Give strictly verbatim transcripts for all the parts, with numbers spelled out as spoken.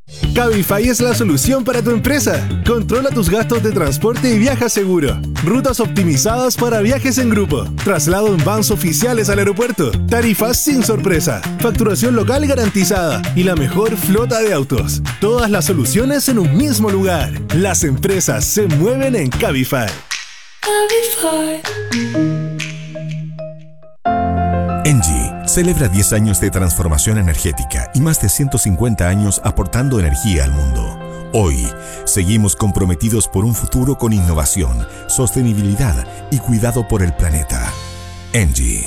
Cabify es la solución para tu empresa. Controla tus gastos de transporte y viaja seguro. Rutas optimizadas para viajes en grupo. Traslado en vans oficiales al aeropuerto. Tarifas sin sorpresa. Facturación local garantizada. Y la mejor flota de autos. Todas las soluciones en un mismo lugar. Las empresas se mueven en Cabify. Cabify. Engie celebra diez años de transformación energética y más de ciento cincuenta años aportando energía al mundo. Hoy, seguimos comprometidos por un futuro con innovación, sostenibilidad y cuidado por el planeta. Engie.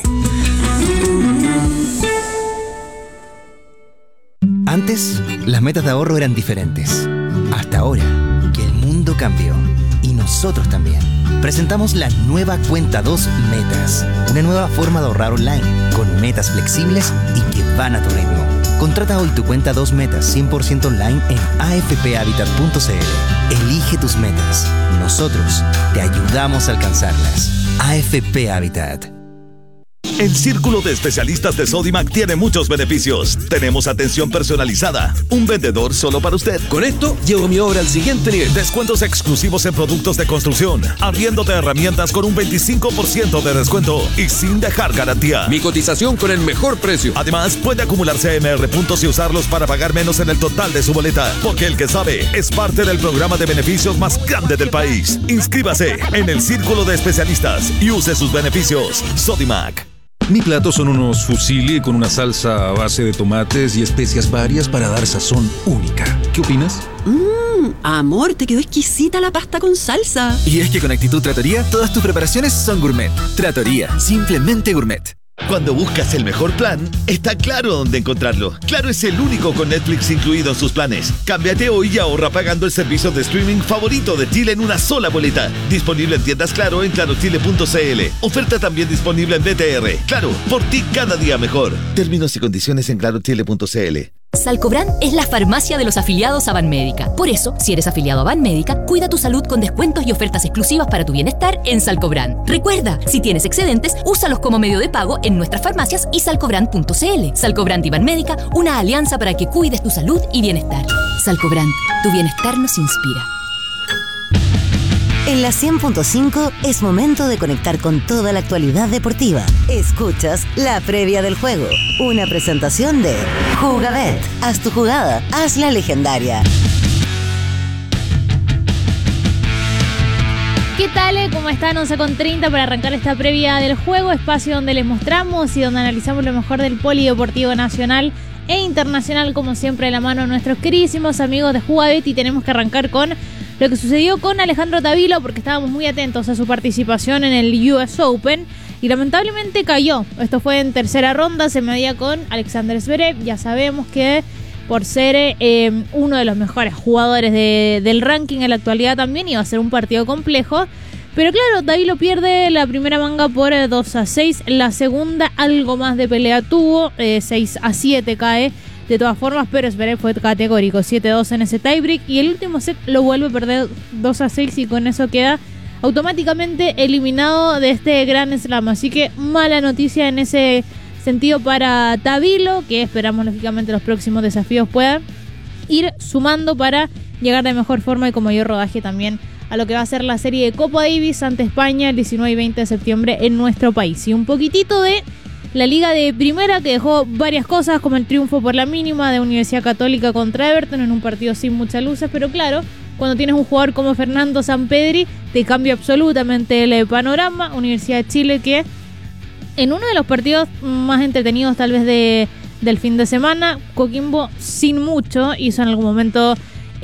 Antes, las metas de ahorro eran diferentes. Hasta ahora, que el mundo cambió. Y nosotros también. Presentamos la nueva Cuenta dos Metas. Una nueva forma de ahorrar online, con metas flexibles y que van a tu ritmo. Contrata hoy tu Cuenta dos Metas cien por ciento online en a f p habitat punto c l. Elige tus metas. Nosotros te ayudamos a alcanzarlas. A F P Habitat. El Círculo de Especialistas de Sodimac tiene muchos beneficios. Tenemos atención personalizada, un vendedor solo para usted. Con esto, llevo mi obra al siguiente nivel. Descuentos exclusivos en productos de construcción, arriendo de herramientas con un veinticinco por ciento de descuento y sin dejar garantía. Mi cotización con el mejor precio. Además, puede acumular C M R puntos y usarlos para pagar menos en el total de su boleta. Porque el que sabe es parte del programa de beneficios más grande del país. Inscríbase en el Círculo de Especialistas y use sus beneficios. Sodimac. Mi plato son unos fusilli con una salsa a base de tomates y especias varias para dar sazón única. ¿Qué opinas? Mmm, amor, te quedó exquisita la pasta con salsa. Y es que con Actitud Trattoria, todas tus preparaciones son gourmet. Trattoria, simplemente gourmet. Cuando buscas el mejor plan, está Claro dónde encontrarlo. Claro es el único con Netflix incluido en sus planes. Cámbiate hoy y ahorra pagando el servicio de streaming favorito de Chile en una sola boleta. Disponible en tiendas Claro en claro chile punto c l. Oferta también disponible en B T R. Claro, por ti cada día mejor. Términos y condiciones en claro chile punto c l. Salcobran es la farmacia de los afiliados a Banmédica. Por eso, si eres afiliado a Banmédica, cuida tu salud con descuentos y ofertas exclusivas para tu bienestar en Salcobran. Recuerda, si tienes excedentes, úsalos como medio de pago en nuestras farmacias y salcobran punto c l. Salcobran y Banmédica, una alianza para que cuides tu salud y bienestar. Salcobran, tu bienestar nos inspira. En la cien punto cinco es momento de conectar con toda la actualidad deportiva. Escuchas la previa del juego, una presentación de Jugabet. Haz tu jugada, hazla legendaria. ¿Qué tal? ¿Cómo están? once con treinta para arrancar esta previa del juego, espacio donde les mostramos y donde analizamos lo mejor del polideportivo nacional e internacional, como siempre de la mano de nuestros queridísimos amigos de Jugabet. Y tenemos que arrancar con lo que sucedió con Alejandro Tavilo, porque estábamos muy atentos a su participación en el U S Open y lamentablemente cayó. Esto fue en tercera ronda, se medía con Alexander Zverev. Ya sabemos que por ser eh, uno de los mejores jugadores de, del ranking en la actualidad también iba a ser un partido complejo. Pero claro, Tavilo pierde la primera manga por eh, dos a seis, la segunda algo más de pelea tuvo, eh, seis a siete cae. De todas formas, pero Zverev fue categórico, siete a dos en ese tiebreak y el último set lo vuelve a perder dos a seis y con eso queda automáticamente eliminado de este Grand Slam. Así que mala noticia en ese sentido para Tavilo, que esperamos lógicamente los próximos desafíos puedan ir sumando para llegar de mejor forma y con mayor rodaje también a lo que va a ser la serie de Copa Davis ante España el diecinueve y veinte de septiembre en nuestro país. Y un poquitito de la Liga de Primera, que dejó varias cosas, como el triunfo por la mínima de Universidad Católica contra Everton en un partido sin muchas luces, pero claro, cuando tienes un jugador como Fernando Sampedri, te cambia absolutamente el panorama. Universidad de Chile, que en uno de los partidos más entretenidos tal vez de, del fin de semana, Coquimbo sin mucho hizo en algún momento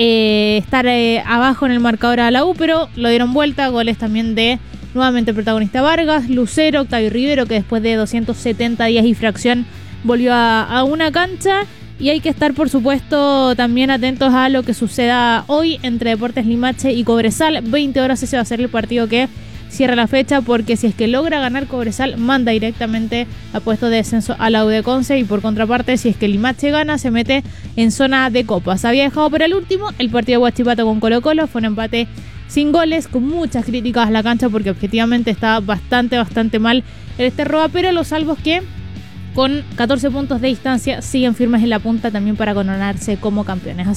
eh, estar eh, abajo en el marcador a la U, pero lo dieron vuelta, goles también de nuevamente el protagonista Vargas, Lucero, Octavio Rivero, que después de doscientos setenta días y fracción volvió a, a una cancha. Y hay que estar, por supuesto, también atentos a lo que suceda hoy entre Deportes Limache y Cobresal. veinte horas ese va a ser el partido que cierra la fecha, porque si es que logra ganar Cobresal, manda directamente a puesto de descenso a la U de Conce. Y por contraparte, si es que Limache gana, se mete en zona de copas. Había dejado para el último el partido de Huachipato con Colo Colo. Fue un empate sin goles, con muchas críticas a la cancha, porque objetivamente está bastante, bastante mal el Esterroa, pero los salvos que con catorce puntos de distancia siguen firmes en la punta también para coronarse como campeones.